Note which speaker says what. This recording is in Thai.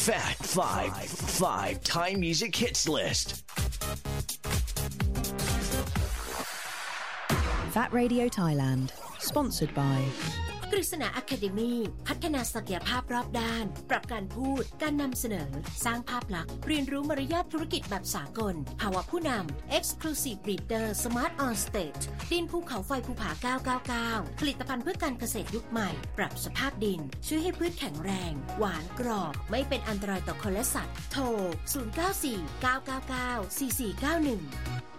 Speaker 1: Fat Five Thai Music Hits List.
Speaker 2: Fat Radio Thailand, sponsored by
Speaker 3: กฤษณา Academy พัฒนาศักยภาพรอบด้านปรับการพูดการนำเสนอสร้างภาพลักษณ์เรียนรู้มารยาทธุรกิจแบบสากลภาวะผู้นำ Exclusive Breeder Smart on Stage ดินภูเขาไฟภูผา999ผลิตภัณฑ์เพื่อการเกษตรยุคใหม่ปรับสภาพดินช่วยให้พืชแข็งแรงหวานกรอบไม่เป็นอันตรายต่อคนและสัตว์โทร0949994491